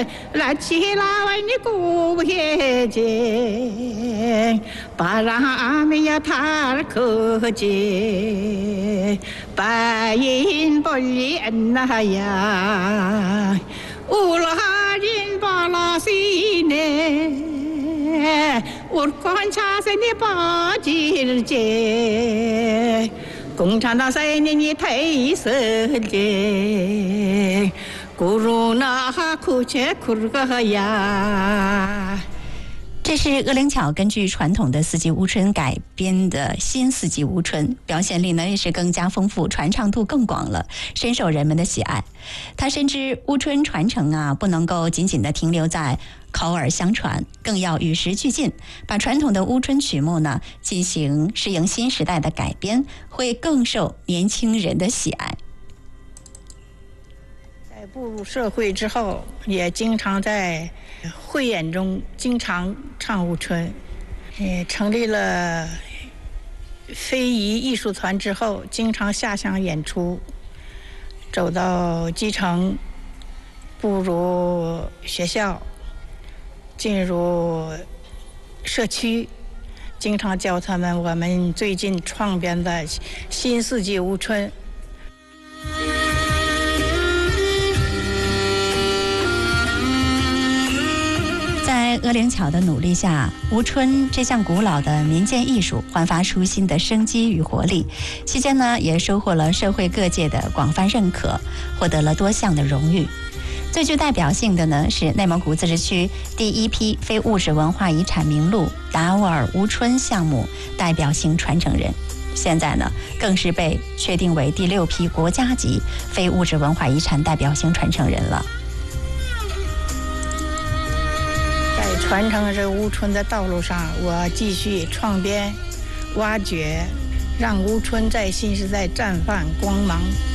라치라와니 고해제 바람이야 탈거제 바인 벌리 안나야 울하린 발라시네 울건 차세니 빠질제 공산당사인이 태설제 고로나 쿠체 쿠르가야。 这是鄂灵巧根据传统的四季乌春改编的新四季乌春，表现力呢也是更加丰富，传唱度更广了，深受人们的喜爱。他深知乌春传承啊，不能够仅仅的停留在口耳相传，更要与时俱进，把传统的乌春曲目呢进行适应新时代的改编，会更受年轻人的喜爱。 在步入社会之后，也经常在汇演中经常唱乌春，成立了非遗艺术团之后，经常下乡演出，走到基层，步入学校，进入社区，经常教他们我们最近创编的新四季乌春。 在鄂灵巧的努力下，乌春这项古老的民间艺术焕发出新的生机与活力。期间呢，也收获了社会各界的广泛认可，获得了多项的荣誉。最具代表性的呢，是内蒙古自治区第一批非物质文化遗产名录达斡尔乌春项目代表性传承人。现在呢，更是被确定为第6批国家级非物质文化遗产代表性传承人了。 在传承这乌春的道路上，我继续创编、挖掘，让乌春在新时代绽放光芒。